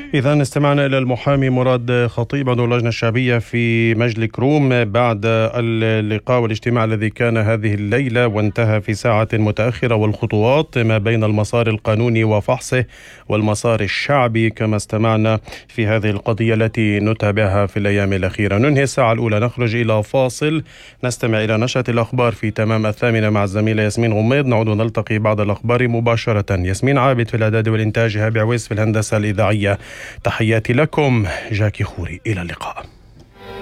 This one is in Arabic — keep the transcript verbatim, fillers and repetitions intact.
إذا استمعنا إلى المحامي مراد خطيب عضو اللجنة الشعبية في مجلس كروم بعد اللقاء والاجتماع الذي كان هذه الليلة وانتهى في ساعة متأخرة، والخطوات ما بين المسار القانوني وفحصه والمسار الشعبي كما استمعنا في هذه القضية التي نتابعها في الأيام الأخيرة. ننهي الساعة الأولى، نخرج إلى فاصل، نستمع إلى نشرة الأخبار في تمام الثامنة مع الزميلة ياسمين غميض. نعود نلتقي بعد الأخبار مباشرة. ياسمين عابد في الإعداد والإنتاج، هابي عويس في الهندسة الإذاعية. تحياتي لكم، جاكي خوري، إلى اللقاء.